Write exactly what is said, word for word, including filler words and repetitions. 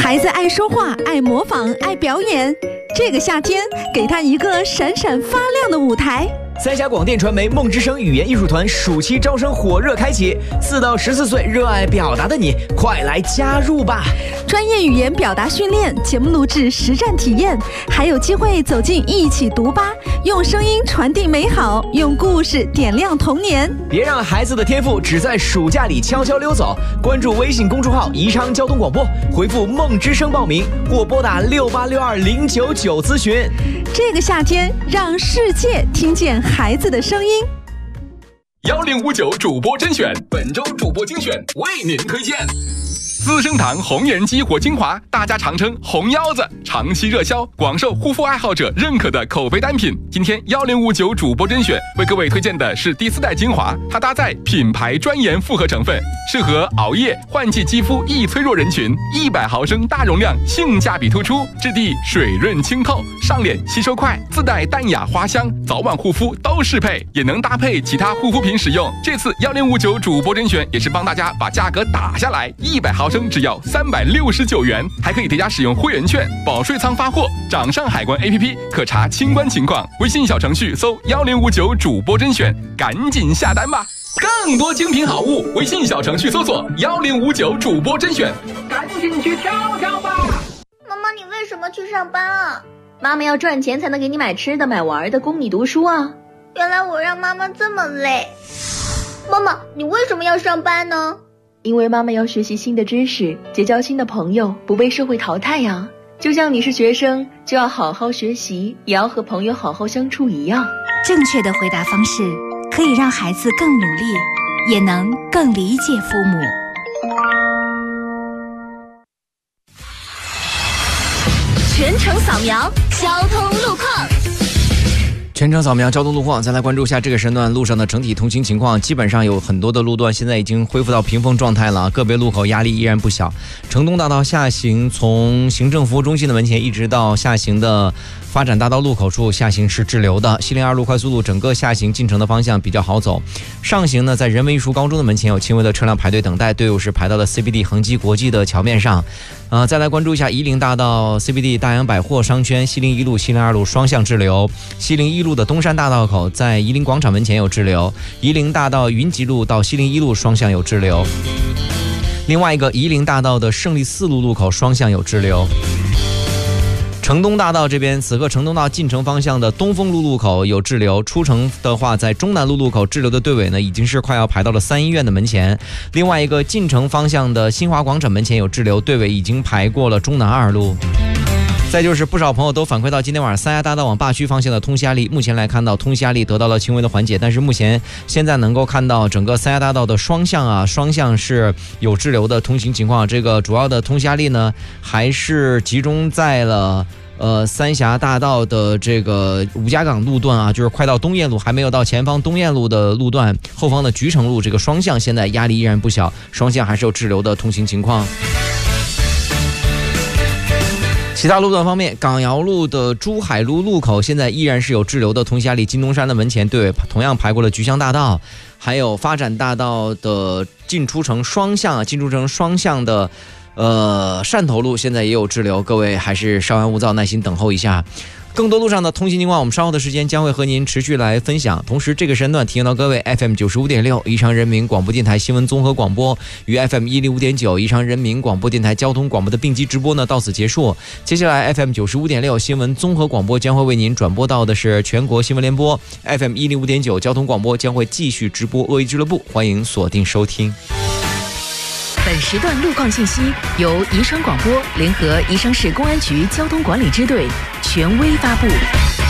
孩子爱说话，爱模仿，爱表演。这个夏天，给他一个闪闪发亮的舞台。 三峡广电传媒梦之声语言艺术团暑期招生火热开启，四到十四岁热爱表达的你，快来加入吧！ 专业语言表达训练、节目录制、实战体验，还有机会走进一起读吧，用声音传递美好，用故事点亮童年。 别让孩子的天赋只在暑假里悄悄溜走。关注微信公众号宜昌交通广播，回复梦之声报名，或拨打六八六二零九九咨询。 这个夏天，让世界听见孩子的声音。 幺零五九主播甄选，本周主播精选为您推荐。资生堂红颜激活精华，大家常称红腰子，长期热销，广受护肤爱好者认可的口碑单品。今天幺零五九主播甄选为各位推荐的是第四代精华，它搭载品牌专研复合成分，适合熬夜、换季肌肤易脆弱人群。一百毫升大容量，性价比突出，质地水润清透，上脸吸收快，自带淡雅花香，早晚护肤都适配，也能搭配其他护肤品使用。这次幺零五九主播甄选也是帮大家把价格打下来，一百毫升只要三百六十九元，还可以叠加使用会员券，保税仓发货。掌上海关 A P P 可查清关情况，微信小程序搜幺零五九主播甄选，赶紧下单吧！更多精品好物，微信小程序搜索幺零五九主播甄选，赶紧去挑挑吧！ 妈妈，你为什么去上班啊？ 妈妈要赚钱才能给你买吃的、买玩的，供你读书啊。 原来我让妈妈这么累。妈妈，你为什么要上班呢？ 因为妈妈要学习新的知识，结交新的朋友，不被社会淘汰呀。就像你是学生，就要好好学习，也要和朋友好好相处一样。 正确的回答方式可以让孩子更努力，也能更理解父母。 全程扫描交通路况。 全程扫描交通路况，再来关注一下这个时段路上的整体通行情况。基本上有很多的路段现在已经恢复到平风状态了，个别路口压力依然不小。城东大道下行，从行政服务中心的门前一直到下行的发展大道路口处，下行是滞留的。西零二路快速路整个下行进城的方向比较好走。上行呢，在人文艺术高中的门前有轻微的车辆排队等待，队伍是排到了 C B D 恒基国际的桥面上。呃，再来关注一下夷陵大道 C B D 大洋百货商圈西零一路、西零二路双向滞留。西零一路的东山大道口在夷陵广场门前有滞留。夷陵大道云集路到西零一路双向有滞留。另外一个夷陵大道的胜利四路路口双向有滞留。城东大道这边，此刻城东道进城方向的东风路路口有滞留，出城的话，在中南路路口滞留的队尾呢，已经是快要排到了三医院的门前。另外一个进城方向的新华广场门前有滞留，队尾已经排过了中南二路。再就是不少朋友都反馈到今天晚上三峡大道往坝区方向的通西压力，目前来看到通西压力得到了轻微的缓解，但是目前现在能够看到整个三峡大道的双向啊，双向是有滞留的通行情况。这个主要的通西压力呢，还是集中在了呃三峡大道的这个吴家港路段啊，就是快到东堰路还没有到前方东堰路的路段，后方的菊城路这个双向现在压力依然不小，双向还是有滞留的通行情况。其他路段方面，港瑶路的珠海路路口现在依然是有滞留的通西压力，金东山的门前队尾同样排过了菊香大道，还有发展大道的进出城双向进出城双向的呃汕头路现在也有滞留，各位还是稍安勿躁，耐心等候一下。更多路上的通行情况，我们稍后的时间将会和您持续来分享。同时，这个时间段提醒到各位 F M 九十五点六宜昌人民广播电台新闻综合广播与 F M 一零五点九宜昌人民广播电台交通广播的并机直播呢到此结束。接下来 F M 九十五点六新闻综合广播将会为您转播到的是全国新闻联播 ，F M 一零五点九交通广播将会继续直播恶意俱乐部，欢迎锁定收听。 本时段路况信息由宜昌广播联合宜昌市公安局交通管理支队权威发布。